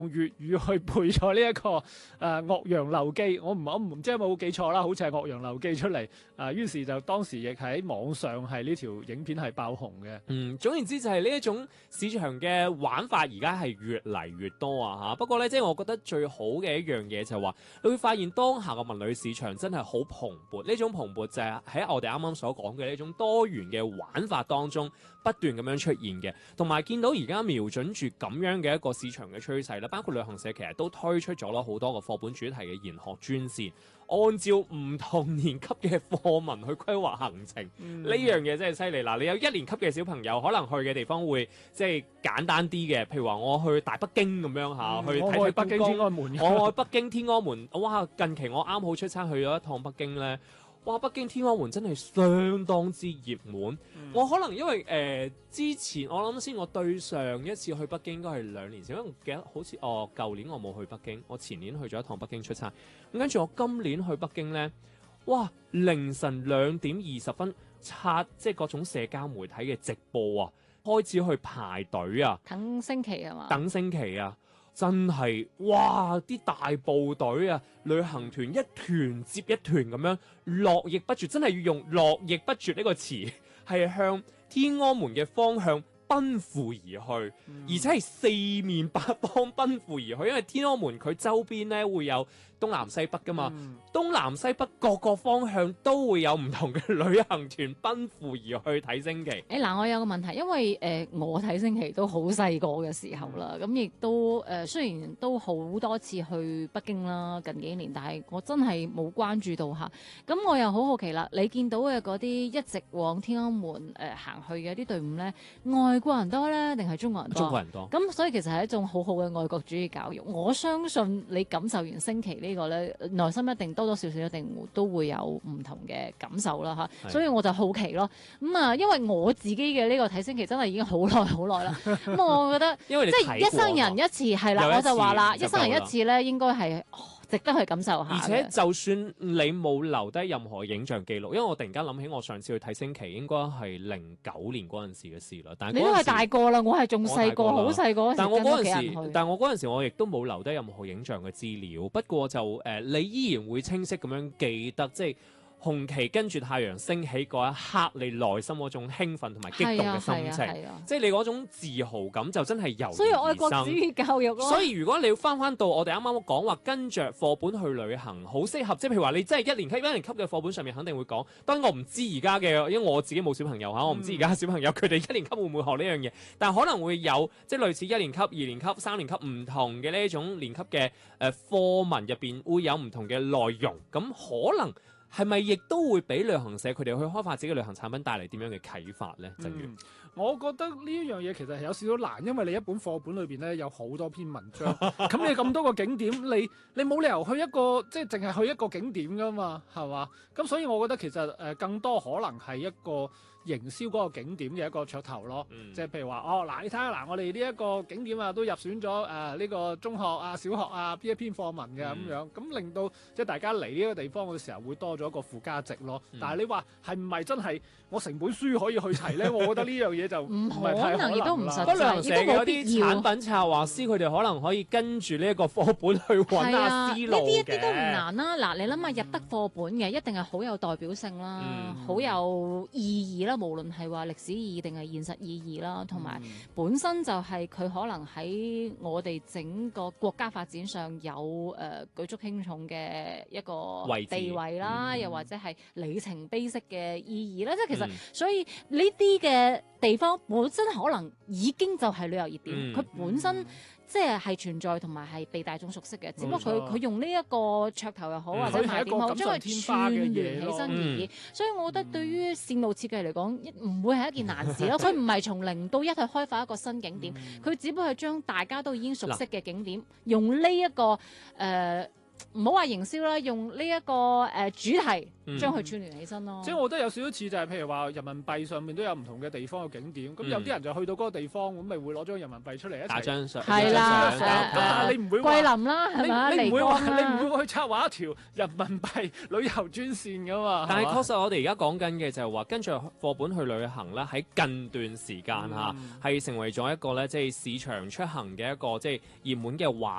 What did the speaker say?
粵語去背咗呢一個《岳陽樓記》，我唔知有冇記錯啦，好似係《岳陽樓記》出嚟，於是就當時亦喺網上係呢條影片係爆紅嘅。 總言之就係呢一種市場嘅玩法，而家係越嚟越多啊嚇。不過咧，即係我覺得最好嘅一樣嘢就係話，你會發現當下嘅文旅市場真係好蓬勃。呢種蓬勃就係喺我哋啱啱所講嘅呢種多元嘅玩法當中不斷咁樣出現嘅，同埋見到而家瞄準住咁樣嘅一個市場嘅趨勢啦。包括旅行社其實都推出咗好多個課本主題嘅研學專線，按照唔同年級嘅課文去規劃行程。呢樣嘢真係犀利。嗱，你有一年級嘅小朋友可能去嘅地方會即係簡單啲嘅，譬如話我去大北京咁樣嚇，去睇睇北京天安門。 我去北京天安門，哇！近期我啱好出差去咗一趟北京咧。哇！北京天安門真係相當之熱門。我可能因為之前我諗先，我對上一次去北京應該係2年前，因為我記得好似舊年我冇去北京，我前年去咗一趟北京出差。咁跟住我今年去北京咧，哇！凌晨2點20分即係各種社交媒體嘅直播啊，開始去排隊啊， 等升旗係嘛？ 等升旗啊！真係哇！啲大部隊啊，旅行團一團接一團咁樣絡繹不絕，真係要用絡繹不絕呢個詞，係向天安門嘅方向奔赴而去，而且係四面八方奔赴而去，因為天安門佢周邊咧會有東南西北噶嘛，東南西北各個方向都會有唔同嘅旅行團奔赴而去睇升旗。 嗱，我有個問題，因為我睇升旗都好細個嘅時候啦，咁亦都雖然都好多次去北京啦，近幾年，但係我真係冇關注到下。咁我又好好奇啦，你見到嘅嗰啲一直往天安門行去嘅啲隊伍咧，外國人多咧，定係中國人多？ 中國人多。 咁所以其實係一種好好嘅愛國主義教育。我相信你感受完升旗呢個咧，內心一定多多少少一定都會有唔同嘅感受啦嚇。所以我就好奇咯。因為我自己嘅呢個睇升旗真係已經好耐啦。咁我覺得因為你即係一生人一次係啦，我就話啦，一生人一次咧應該係值得去感受下。 而且就算你冇留低任何影像記錄，因為我突然間諗起我上次去睇升旗應該係09年嗰陣時嘅事啦。但係你都係大個啦，我係仲細個，好細個。 但我嗰陣時我亦都冇留低任何影像嘅資料。不過就你依然會清晰咁樣記得，即係紅旗跟住太陽升起嗰一刻，你內心嗰種興奮同埋激動嘅心情，即係你嗰種自豪感就真係由。 所以愛國主義教育咯。 所以如果你要翻到我哋啱啱講話跟着課本去旅行，好適合。即係譬如話你真係一年級嘅課本上面肯定會講。當然我唔知而家嘅，因為我自己冇小朋友嚇，我唔知而家小朋友佢哋一年級會唔會學呢樣嘢，但係可能會有即係類似1年級、2年級、3年級唔同嘅呢一種年級嘅課文入邊會有唔同嘅內容，咁可能。係咪亦都會俾旅行社佢哋去開發自己嘅旅行產品帶嚟點樣嘅啟發呢？正如我覺得呢一樣嘢其實係有少少難，因為你一本課本裏邊咧有好多篇文章，咁你咁多個景點，你冇理由去一個即係淨係去一個景點噶嘛，係嘛？咁所以我覺得其實更多可能係一個營銷嗰個景點嘅一個噱頭咯，即係譬如話嗱你睇下我哋呢一個景點啊都入選咗呢個中學啊、小學啊邊一篇課文嘅咁樣，咁令到即係大家嚟呢個地方嘅時候會多咗一個附加值咯。但係你話係唔係真係我成本書可以去齊咧？我覺得呢樣嘢就唔係太可能， 亦都唔實際， 旅行社嘅啲產品策劃師佢哋可能可以跟住呢一個課本去揾下思路嘅。 呢啲一啲都唔難啦。嗱，你諗下入得課本嘅一定係好有代表性啦，好有意義啦。無論係話歷史意義定係現實意義啦，同埋本身就係佢可能喺我哋整個國家發展上有舉足輕重嘅一個地位啦，又或者係里程碑式嘅意義啦。即係其實所以呢啲嘅地方本身可能已經就係旅遊熱點，佢本身即係存在同埋係被大眾熟悉嘅，只不過佢用呢一個噱頭又好，或者賣點好，將佢串聯起身而已。所以我覺得對於線路設計嚟講，唔會係一件難事咯。佢唔係從0到1去開發一個新景點，佢只不過係將大家都已經熟悉嘅景點，用呢一個唔好話營銷啦，用呢一個主題將佢串聯起身咯。 即係我覺得有少少似就係譬如話人民幣上面都有唔同嘅地方嘅景點，咁有啲人就去到嗰個地方，咁咪會攞張人民幣出嚟一齊打張相， 係啦， 咁但係你唔會話桂林啦，係咪？ 你唔會話漓江啦你唔會去策劃一條人民幣旅遊專線噶嘛？ 但係嘛確實我哋而家講緊嘅就係話，跟住課本去旅行咧，喺近段時間嚇係成為咗一個咧，即係市場出行嘅一個即係熱門嘅話